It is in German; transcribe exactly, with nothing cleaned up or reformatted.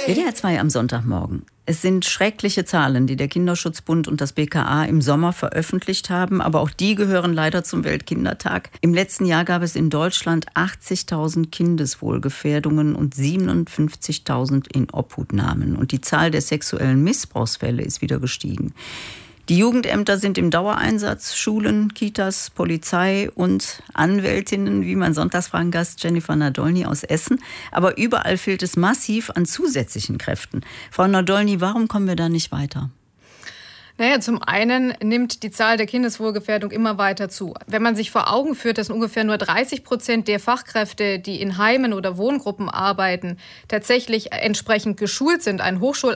W D R zwei am Sonntagmorgen. Es sind schreckliche Zahlen, die der Kinderschutzbund und das B K A im Sommer veröffentlicht haben. Aber auch die gehören leider zum Weltkindertag. Im letzten Jahr gab es in Deutschland achtzigtausend Kindeswohlgefährdungen und siebenundfünfzigtausend Inobhutnahmen. Und die Zahl der sexuellen Missbrauchsfälle ist wieder gestiegen. Die Jugendämter sind im Dauereinsatz, Schulen, Kitas, Polizei und Anwältinnen, wie mein Sonntagsfragengast Jennifer Nadolny aus Essen. Aber überall fehlt es massiv an zusätzlichen Kräften. Frau Nadolny, warum kommen wir da nicht weiter? Naja, zum einen nimmt die Zahl der Kindeswohlgefährdung immer weiter zu. Wenn man sich vor Augen führt, dass ungefähr nur dreißig Prozent der Fachkräfte, die in Heimen oder Wohngruppen arbeiten, tatsächlich entsprechend geschult sind, einen Hochschul